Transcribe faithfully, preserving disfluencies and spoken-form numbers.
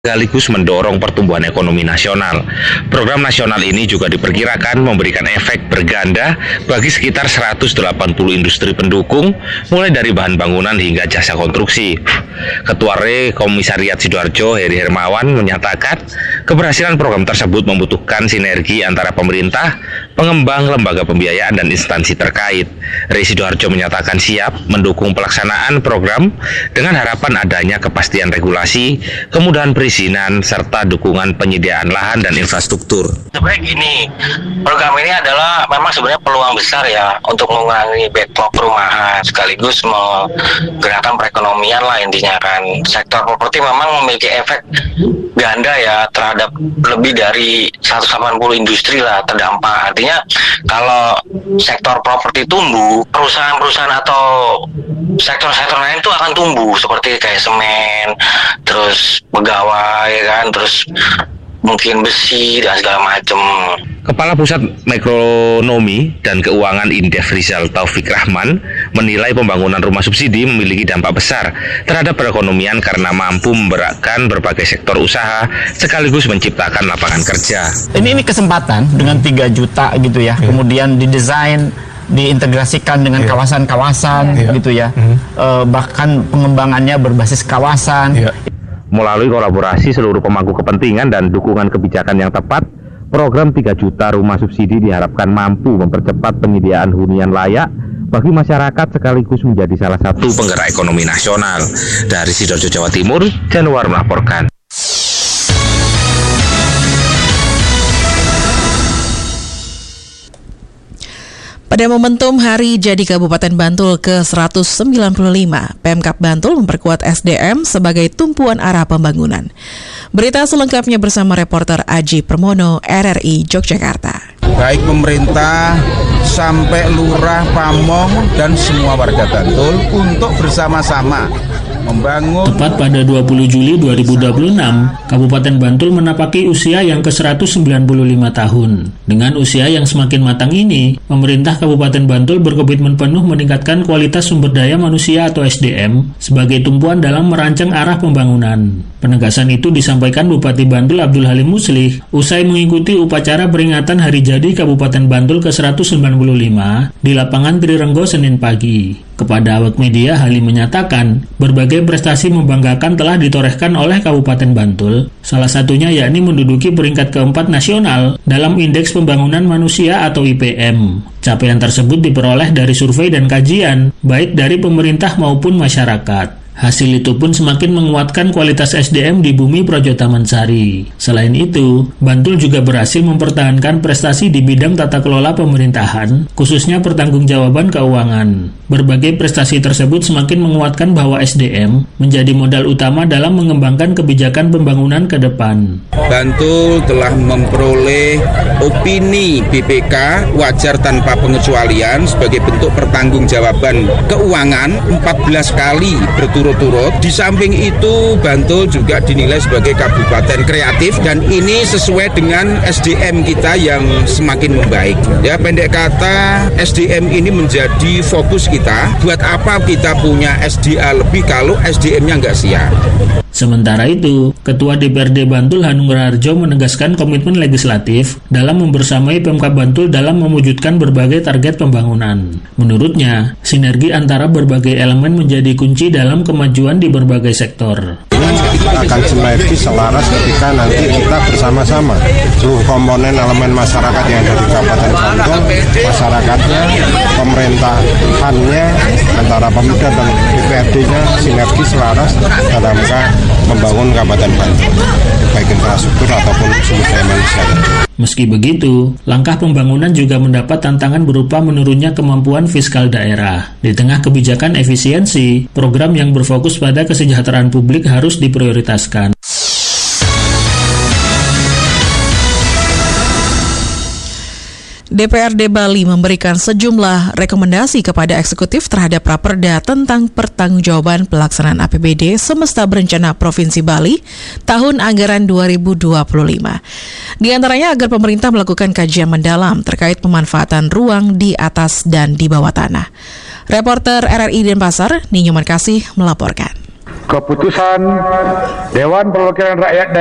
sekaligus mendorong pertumbuhan ekonomi nasional. Program nasional ini juga diperkirakan memberikan efek berganda bagi sekitar seratus delapan puluh industri pendukung, mulai dari bahan bangunan hingga jasa konstruksi. Ketua R E Komisariat Sidoarjo, Heri Hermawan, menyatakan keberhasilan program tersebut membutuhkan sinergi antara pemerintah, pengembang, lembaga pembiayaan, dan instansi terkait. R E Sidoarjo menyatakan siap mendukung pelaksanaan program dengan harapan adanya kepastian regulasi, kemudahan perizinan, serta dukungan penyediaan lahan dan infrastruktur. Sebenarnya gini, program ini adalah memang sebenarnya peluang besar ya untuk mengurangi backlog perumahan, sekaligus menggerakkan perekonomian lah intinya kan. Sektor properti memang memiliki efek ganda ya terhadap lebih dari seratus delapan puluh industri lah terdampak. Artinya kalau sektor properti tumbuh, perusahaan-perusahaan atau sektor-sektor lain itu akan tumbuh seperti kayak semen, terus pegawai kan, terus mungkin besi dan segala macam. Kepala Pusat Makroekonomi dan Keuangan Indef Rizal Taufik Rahman menilai pembangunan rumah subsidi memiliki dampak besar terhadap perekonomian karena mampu memberatkan berbagai sektor usaha sekaligus menciptakan lapangan kerja. Ini ini kesempatan dengan tiga juta gitu ya, yeah. Kemudian didesain, diintegrasikan dengan yeah. kawasan-kawasan yeah. gitu ya, mm-hmm. e, bahkan pengembangannya berbasis kawasan. Yeah. Melalui kolaborasi seluruh pemangku kepentingan dan dukungan kebijakan yang tepat, program tiga juta rumah subsidi diharapkan mampu mempercepat penyediaan hunian layak bagi masyarakat sekaligus menjadi salah satu penggerak ekonomi nasional. Dari Sidoarjo, Jawa Timur, Januar melaporkan. Pada momentum Hari Jadi Kabupaten Bantul ke seratus sembilan puluh lima, Pemkab Bantul memperkuat S D M sebagai tumpuan arah pembangunan. Berita selengkapnya bersama reporter Aji Permono, R R I Yogyakarta. Baik pemerintah sampai lurah, pamong, dan semua warga Bantul untuk bersama-sama membangun. Tepat pada dua puluh Juli dua ribu dua puluh enam, Kabupaten Bantul menapaki usia yang ke seratus sembilan puluh lima tahun. Dengan usia yang semakin matang ini, pemerintah Kabupaten Bantul berkomitmen penuh meningkatkan kualitas sumber daya manusia atau S D M sebagai tumpuan dalam merancang arah pembangunan. Penegasan itu disampaikan Bupati Bantul Abdul Halim Muslih usai mengikuti upacara peringatan Hari Jadi Kabupaten Bantul ke seratus sembilan puluh lima di lapangan Trirenggo Senin pagi. Kepada awak media, Halim menyatakan berbagai prestasi membanggakan telah ditorehkan oleh Kabupaten Bantul, salah satunya yakni menduduki peringkat keempat nasional dalam Indeks Pembangunan Manusia atau I P M. Capaian tersebut diperoleh dari survei dan kajian, baik dari pemerintah maupun masyarakat. Hasil itu pun semakin menguatkan kualitas S D M di bumi Projo Taman Sari. Selain itu, Bantul juga berhasil mempertahankan prestasi di bidang tata kelola pemerintahan, khususnya pertanggungjawaban keuangan. Berbagai prestasi tersebut semakin menguatkan bahwa S D M menjadi modal utama dalam mengembangkan kebijakan pembangunan ke depan. Bantul telah memperoleh opini B P K wajar tanpa pengecualian sebagai bentuk pertanggungjawaban keuangan empat belas kali berturut turut. Di samping itu, Bantul juga dinilai sebagai kabupaten kreatif dan ini sesuai dengan S D M kita yang semakin membaik. Ya, pendek kata, S D M ini menjadi fokus kita. Buat apa kita punya S D A lebih kalau S D M-nya nggak siap? Sementara itu, Ketua D P R D Bantul Hanung Raharjo menegaskan komitmen legislatif dalam membersamai Pemkab Bantul dalam mewujudkan berbagai target pembangunan. Menurutnya, sinergi antara berbagai elemen menjadi kunci dalam kemajuan di berbagai sektor. Akan sinergi selaras ketika nanti kita bersama-sama seluruh komponen elemen masyarakat yang ada di Kabupaten Bantul, masyarakatnya, pemerintahannya, antara pemuda dan D P R D-nya sinergi selaras dalam membangun Kabupaten Bantul, baik infrastruktur ataupun sumber daya manusia. Meski begitu, langkah pembangunan juga mendapat tantangan berupa menurunnya kemampuan fiskal daerah. Di tengah kebijakan efisiensi, program yang berfokus pada kesejahteraan publik harus diprioritaskan. D P R D Bali memberikan sejumlah rekomendasi kepada eksekutif terhadap Raperda tentang pertanggungjawaban pelaksanaan A P B D Semesta Berencana Provinsi Bali tahun anggaran dua ribu dua puluh lima. Di antaranya agar pemerintah melakukan kajian mendalam terkait pemanfaatan ruang di atas dan di bawah tanah. Reporter R R I Denpasar, Ninyoman Kasih melaporkan. Keputusan Dewan Perwakilan Rakyat